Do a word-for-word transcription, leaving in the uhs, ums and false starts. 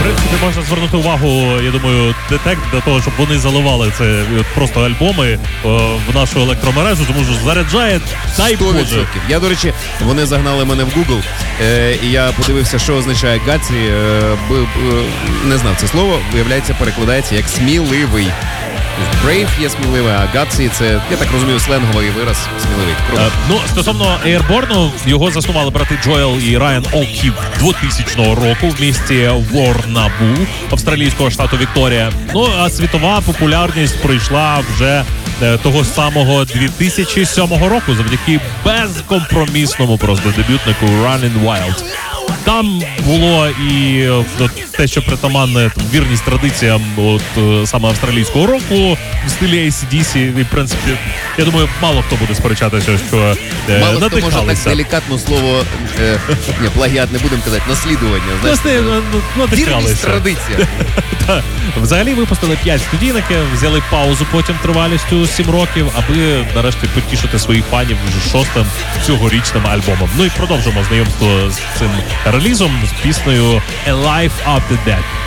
В принципі, можна звернути увагу, я думаю, детект для того, щоб вони заливали це просто альбоми о, в нашу електромережу, тому що заряджає, дай сто Боже. відсотків. Я, до речі, вони загнали мене в Google, е, і я подивився, що означає Гатсі. Е, б, б, не знав це слово, виявляється, перекладається як сміливий. Brave є сміливий, а Гатсі – це, я так розумію, сленговий вираз сміливий. Е, ну, стосовно Airborne, його заснували брати Джоел і Райан Олків двохтисячного року в місті Ворнабу, австралійського штату Вікторія. Ну, а світова популярність прийшла вже е, того самого дві тисячі сьомого року завдяки безкомпромісному просто дебютнику Running Wild. Там було і от, те, що притаманне вірність традиціям от, саме австралійського року в стилі ей сі ді сі. І, в принципі, я думаю, мало хто буде сперечатися, що е, Мало хто може так надихалися. делікатно слово, е, ні, плагіат не будемо казати, наслідування. Знаєш, Власне, ну, ну, вірність надихалися. традиція. Та, взагалі випустили п'ять студійників, взяли паузу потім тривалістю сім років, аби нарешті потішити своїх фанів вже шостим цьогорічним альбомом. Ну і продовжимо знайомство з цим релізом з піснею A Life After Death.